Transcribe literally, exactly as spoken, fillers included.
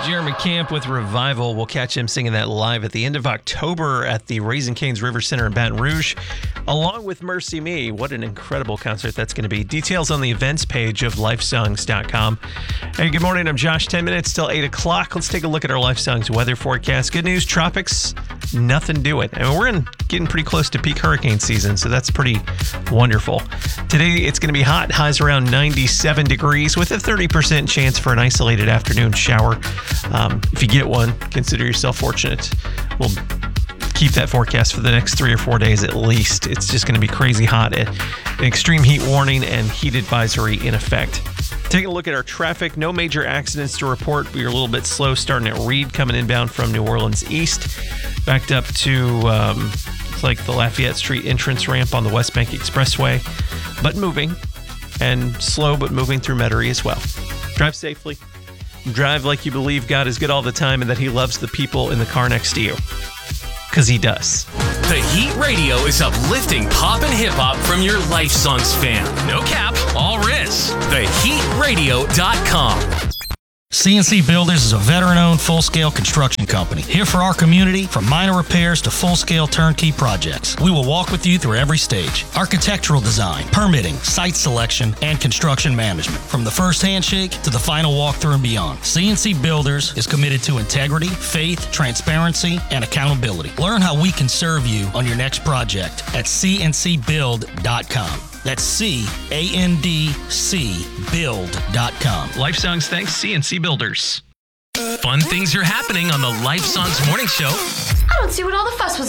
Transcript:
Jeremy Camp with Revival. We'll catch him singing that live at the end of October at the Raising Cane's River Center in Baton Rouge, along with Mercy Me. What an incredible concert that's going to be. Details on the events page of lifesongs dot com. Hey, good morning. I'm Josh. ten minutes till eight o'clock. Let's take a look at our Lifesongs weather forecast. Good news, tropics, nothing doing. I mean, we're in, getting pretty close to peak hurricane season, so that's pretty wonderful. Today, it's going to be hot. Highs around ninety-seven degrees with a thirty percent chance for an isolated afternoon shower. Um, if you get one, consider yourself fortunate. We'll keep that forecast for the next three or four days at least. It's just going to be crazy hot. An extreme heat warning and heat advisory in effect. Taking a look at our traffic, no major accidents to report. We are a little bit slow starting at Reed, coming inbound from New Orleans East. Backed up to um, it's like the Lafayette Street entrance ramp on the West Bank Expressway, but moving, and slow but moving through Metairie as well. Drive safely. Drive like you believe God is good all the time and that he loves the people in the car next to you. Because he does. The Heat Radio is uplifting pop and hip-hop from your Life Songs fan. No cap, all riz. the heat radio dot com. C N C Builders is a veteran-owned, full-scale construction company. Here for our community, from minor repairs to full-scale turnkey projects. We will walk with you through every stage. Architectural design, permitting, site selection, and construction management. From the first handshake to the final walkthrough and beyond. C N C Builders is committed to integrity, faith, transparency, and accountability. Learn how we can serve you on your next project at C N C build dot com. That's C A N D C build dot com. Lifesongs thanks C N C Builders. Fun things are happening on the Life Songs Morning Show. I don't see what all the fuss was